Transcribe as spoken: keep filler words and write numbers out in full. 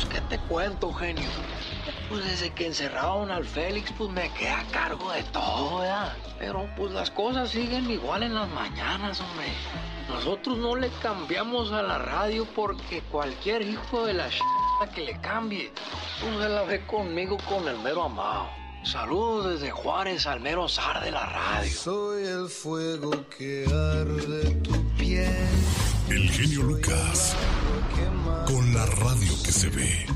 pues, ¿qué te cuento, genio? Pues desde que encerraron al Félix, pues me quedé a cargo de todo, ¿verdad? Pero pues las cosas siguen igual en las mañanas, hombre. Nosotros no le cambiamos a la radio porque cualquier hijo de la ch... que le cambie, pues se la ve conmigo con el mero amado. Saludos desde Juárez al mero zar de la radio. Soy el fuego que arde tu piel. El genio Lucas, con la radio que se ve.